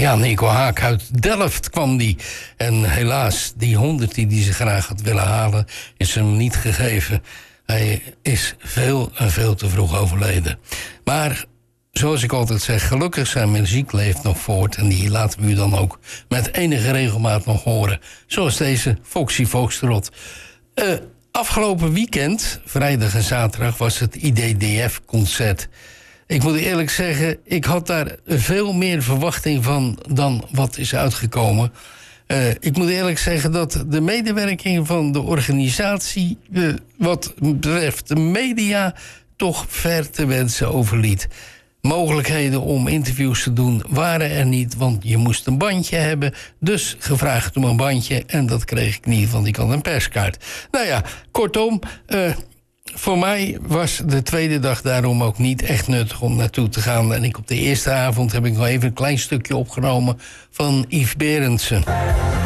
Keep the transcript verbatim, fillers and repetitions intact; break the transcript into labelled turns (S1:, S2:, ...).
S1: Ja, Nico Haak uit Delft kwam die. En helaas, die honderd die hij ze graag had willen halen, is hem niet gegeven. Hij is veel en veel te vroeg overleden. Maar zoals ik altijd zeg, gelukkig zijn muziek leeft nog voort. En die laten we u dan ook met enige regelmaat nog horen. Zoals deze Foxy Foxtrot. Uh, afgelopen weekend, vrijdag en zaterdag, was het I D D F-concert. Ik moet eerlijk zeggen, ik had daar veel meer verwachting van dan wat is uitgekomen. Uh, ik moet eerlijk zeggen dat de medewerking van de organisatie, uh, wat betreft de media, toch ver te wensen overliet. Mogelijkheden om interviews te doen waren er niet, want je moest een bandje hebben. Dus gevraagd om een bandje en dat kreeg ik niet, want ik had een perskaart. Nou ja, kortom, uh, voor mij was de tweede dag daarom ook niet echt nuttig om naartoe te gaan. En ik op de eerste avond heb ik nog even een klein stukje opgenomen van Yves Berendsen.